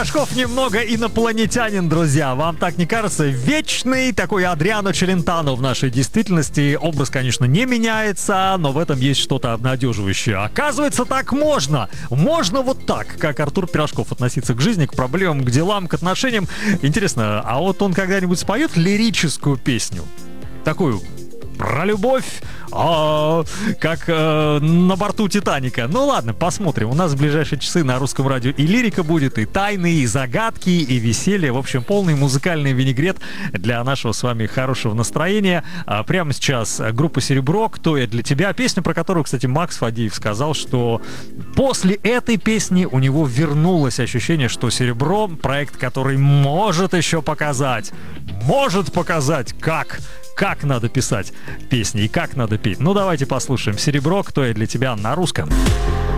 Пирожков немного инопланетянин, друзья. Вам так не кажется? Вечный такой Адриано Челентано в нашей действительности. Образ, конечно, не меняется, но в этом есть что-то обнадеживающее. Оказывается, так можно. Можно вот так, как Артур Пирожков, относиться к жизни, к проблемам, к делам, к отношениям. Интересно, а вот он когда-нибудь споет лирическую песню? Такую про любовь, как на борту Титаника. Ну ладно, посмотрим. У нас в ближайшие часы на Русском радио и лирика будет, и тайны, и загадки, и веселье. В общем, полный музыкальный винегрет для нашего с вами хорошего настроения. Прямо сейчас группа «Серебро», «Кто я для тебя». Песня, про которую, кстати, Макс Фадеев сказал, что после этой песни у него вернулось ощущение, что «Серебро» — проект, который может еще показать, как надо писать песни и как надо петь. Ну, давайте послушаем «Серебро», «Кто я для тебя» на русском.